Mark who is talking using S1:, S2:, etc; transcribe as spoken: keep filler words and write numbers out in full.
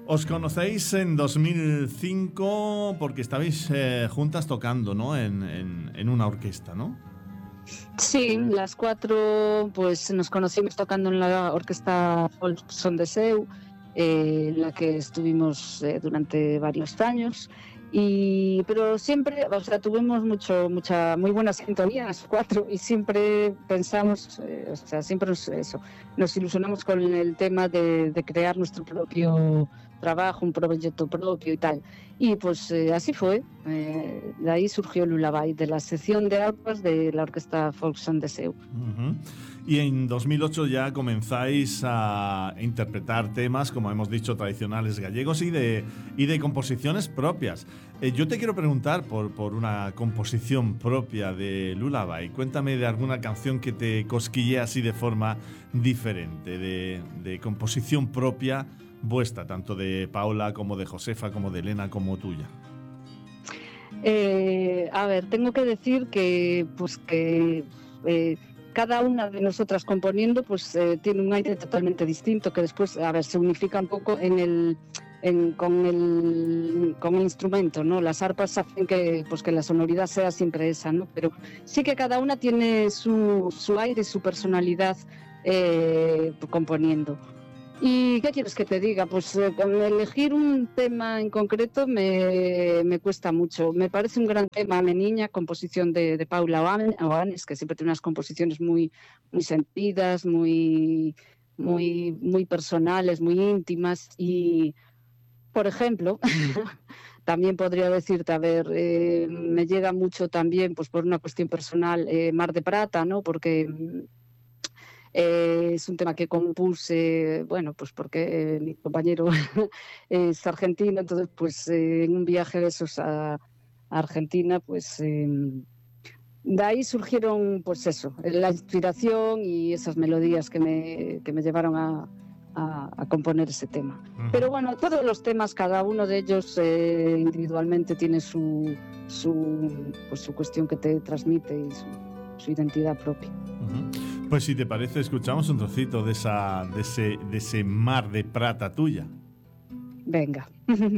S1: Os conocéis en dos mil cinco porque estabais eh, juntas tocando, ¿no? En, en, en una orquesta, ¿no?
S2: Sí, las cuatro pues nos conocimos tocando en la orquesta Folk Son de Seu, eh, en la que estuvimos eh, durante varios años. Y pero siempre, o sea, tuvimos mucho, mucha, muy buena sintonía las cuatro y siempre pensamos, eh, o sea, siempre nos, eso, nos ilusionamos con el tema de, de crear nuestro propio trabajo, un proyecto propio y tal. Y pues eh, así fue. Eh, de ahí surgió Lullaby, de la sección de arpas de la orquesta Folk Son de Seu.
S1: Uh-huh. Y en dos mil ocho ya comenzáis a interpretar temas, como hemos dicho, tradicionales gallegos y de, y de composiciones propias. Eh, yo te quiero preguntar por, por una composición propia de Lullaby. Cuéntame de alguna canción que te cosquille así de forma diferente, de, de composición propia vuestra, tanto de Paula como de Josefa, como de Elena, como tuya.
S2: Eh, a ver, tengo que decir que, pues que eh, cada una de nosotras componiendo, pues eh, tiene un aire totalmente distinto que después, a ver, se unifica un poco en el, en, con el, con el instrumento, ¿no? Las arpas hacen que, pues que la sonoridad sea siempre esa, ¿no? Pero sí que cada una tiene su, su aire, su personalidad eh, componiendo. ¿Y qué quieres que te diga? Pues eh, elegir un tema en concreto me, me cuesta mucho. Me parece un gran tema, Mi Niña, composición de, de Paula Oanes, que siempre tiene unas composiciones muy, muy sentidas, muy, muy, muy personales, muy íntimas. Y, por ejemplo, también podría decirte, a ver, eh, me llega mucho también, pues por una cuestión personal, eh, Mar de Plata, ¿no? Porque Eh, es un tema que compuse, bueno, pues porque eh, mi compañero es argentino, entonces pues eh, en un viaje de esos a, a Argentina, pues eh, de ahí surgieron pues eso, la inspiración y esas melodías que me, que me llevaron a, a, a componer ese tema. Uh-huh. Pero bueno, todos los temas, cada uno de ellos eh, individualmente tiene su, su, pues, su cuestión que te transmite y su, su identidad propia.
S1: Uh-huh. Pues si te parece, escuchamos un trocito de, esa, de, ese, de ese Mar de Plata tuya.
S2: Venga.